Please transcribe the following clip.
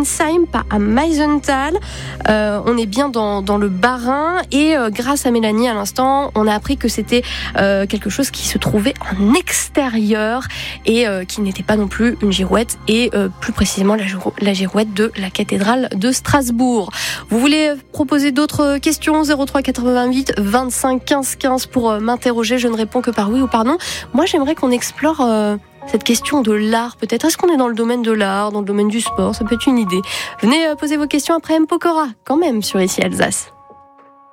Sinsheim, pas à Meisenthal. On est bien dans le Bas-Rhin et grâce à Mélanie à l'instant, on a appris que c'était quelque chose qui se trouvait en extérieur et qui n'était pas non plus une girouette et plus précisément la girouette de la cathédrale de Strasbourg. Vous voulez proposer d'autres questions? 03 88 25 15 15 pour m'interroger. Je ne réponds que par oui ou par non. Moi, j'aimerais qu'on explore cette question de l'art, peut-être. Est-ce qu'on est dans le domaine de l'art, dans le domaine du sport? Ça peut être une idée. Venez poser vos questions après M. Pokora, quand même, sur Ici Alsace.